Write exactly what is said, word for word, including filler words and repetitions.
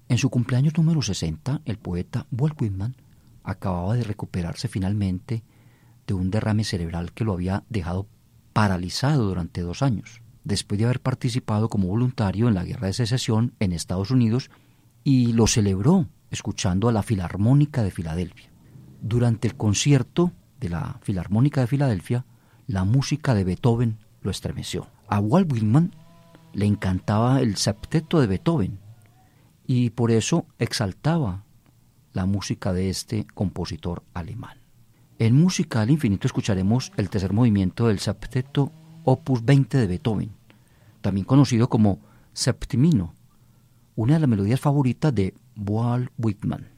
En su cumpleaños número sesenta, el poeta Walt Whitman acababa de recuperarse finalmente de un derrame cerebral que lo había dejado paralizado durante dos años, después de haber participado como voluntario en la Guerra de Secesión en Estados Unidos, y lo celebró escuchando a la Filarmónica de Filadelfia. Durante el concierto de la Filarmónica de Filadelfia, la música de Beethoven lo estremeció. A Walt Whitman le encantaba el septeto de Beethoven y por eso exaltaba la música de este compositor alemán. En Música al Infinito escucharemos el tercer movimiento del septeto opus veinte de Beethoven, también conocido como septimino, una de las melodías favoritas de Walt Whitman.